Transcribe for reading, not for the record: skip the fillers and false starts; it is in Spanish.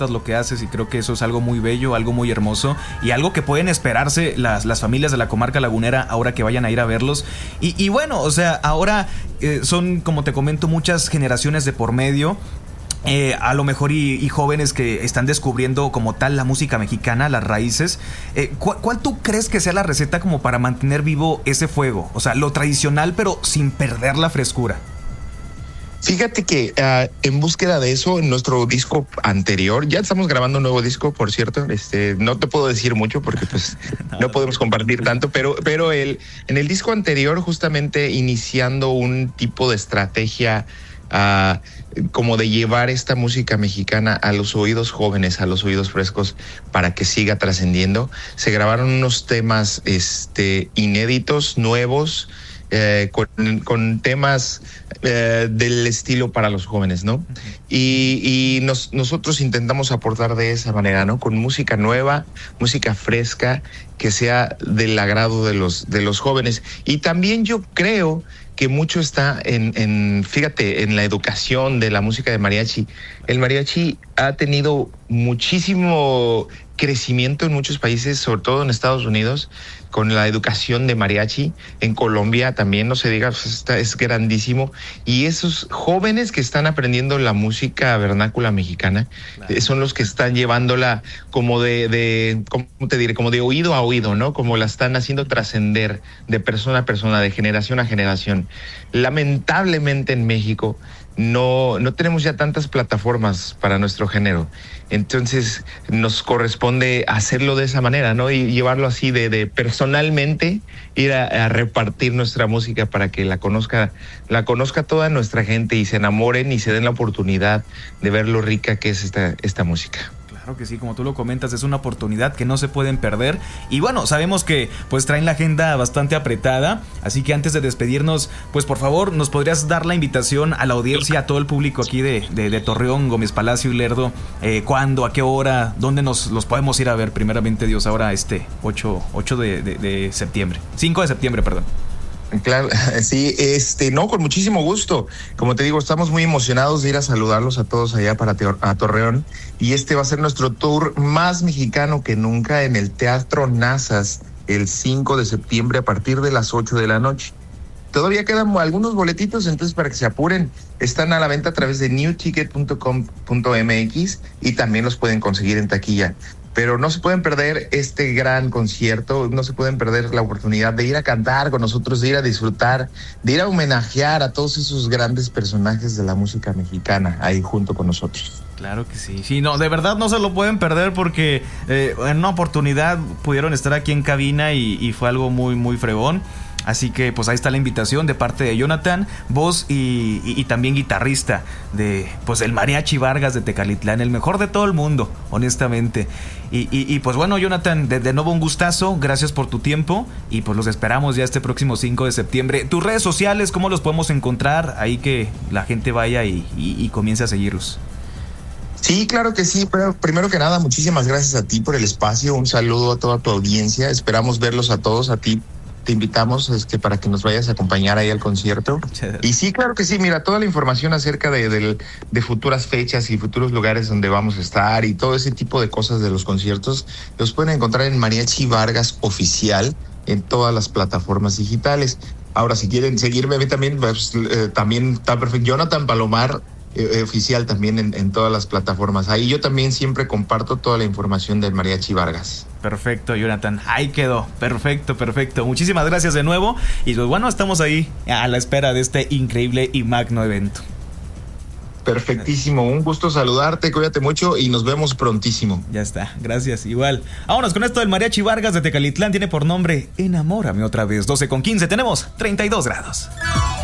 lo que haces, y creo que eso es algo muy bello, algo muy hermoso y algo que pueden esperarse las familias de la comarca lagunera ahora que vayan a ir a verlos. Y bueno, o sea, ahora son, como te comento, muchas generaciones de por medio. A lo mejor y jóvenes que están descubriendo como tal la música mexicana, las raíces. ¿Cuál tú crees que sea la receta como para mantener vivo ese fuego? O sea, lo tradicional pero sin perder la frescura. Fíjate que en búsqueda de eso, en nuestro disco anterior, ya estamos grabando un nuevo disco, por cierto, no te puedo decir mucho porque pues no podemos compartir tanto, pero en el disco anterior, justamente iniciando un tipo de estrategia como de llevar esta música mexicana a los oídos jóvenes, a los oídos frescos, para que siga trascendiendo, se grabaron unos temas inéditos, nuevos, con temas del estilo para los jóvenes, ¿no? Y nosotros intentamos aportar de esa manera, ¿no? Con música nueva, música fresca, que sea del agrado de los jóvenes. Y también yo creo que mucho está fíjate, en la educación de la música de mariachi. El mariachi ha tenido muchísimo crecimiento en muchos países, sobre todo en Estados Unidos, con la educación de mariachi. En Colombia también, no se diga, es grandísimo. Y esos jóvenes que están aprendiendo la música vernácula mexicana, claro, son los que están llevándola como ¿cómo te diré? Como de oído a oído, ¿no? Como la están haciendo trascender de persona a persona, de generación a generación. Lamentablemente en México no tenemos ya tantas plataformas para nuestro género. Entonces nos corresponde hacerlo de esa manera, ¿no? Y llevarlo así de personalmente, ir a repartir nuestra música para que la conozca toda nuestra gente y se enamoren y se den la oportunidad de ver lo rica que es esta música. Claro que sí, como tú lo comentas, es una oportunidad que no se pueden perder. Y bueno, sabemos que pues traen la agenda bastante apretada, así que antes de despedirnos, pues por favor, ¿nos podrías dar la invitación a la audiencia, a todo el público aquí de Torreón, Gómez Palacio y Lerdo? ¿Cuándo, a qué hora, dónde los podemos ir a ver? Primeramente Dios, ahora 8 de septiembre, 5 de septiembre, perdón. Claro, sí, no, con muchísimo gusto. Como te digo, estamos muy emocionados de ir a saludarlos a todos allá a Torreón. Y va a ser nuestro tour más mexicano que nunca en el Teatro Nazas el 5 de septiembre a partir de las 8 de la noche. Todavía quedan algunos boletitos, entonces para que se apuren, están a la venta a través de newticket.com.mx y también los pueden conseguir en taquilla. Pero no se pueden perder este gran concierto, no se pueden perder la oportunidad de ir a cantar con nosotros, de ir a disfrutar, de ir a homenajear a todos esos grandes personajes de la música mexicana ahí junto con nosotros. Claro que sí. Sí, no, de verdad no se lo pueden perder porque en una oportunidad pudieron estar aquí en cabina y fue algo muy, muy fregón. Así que pues ahí está la invitación de parte de Jonathan, voz y también guitarrista de pues el Mariachi Vargas de Tecalitlán, el mejor de todo el mundo, honestamente. Y pues bueno, Jonathan, de nuevo un gustazo, gracias por tu tiempo y pues los esperamos ya este próximo 5 de septiembre. Tus redes sociales, ¿cómo los podemos encontrar? Ahí que la gente vaya y comience a seguirlos. Sí, claro que sí, pero primero que nada, muchísimas gracias a ti por el espacio, un saludo a toda tu audiencia, esperamos verlos a todos, a ti. Te invitamos para que nos vayas a acompañar ahí al concierto. Y sí, claro que sí, mira, toda la información acerca de futuras fechas y futuros lugares donde vamos a estar y todo ese tipo de cosas de los conciertos, los pueden encontrar en Mariachi Vargas Oficial en todas las plataformas digitales. Ahora, si quieren seguirme a mí también, pues, también está perfecto. Jonathan Palomar Oficial también en todas las plataformas. Ahí yo también siempre comparto toda la información del Mariachi Vargas. Perfecto, Jonathan. Ahí quedó. Perfecto. Muchísimas gracias de nuevo. Y pues bueno, estamos ahí a la espera de este increíble y magno evento. Perfectísimo. Un gusto saludarte. Cuídate mucho y nos vemos prontísimo. Ya está. Gracias. Igual. Vámonos con esto del Mariachi Vargas de Tecalitlán. Tiene por nombre Enamórame otra vez. 12:15. Tenemos 32 grados.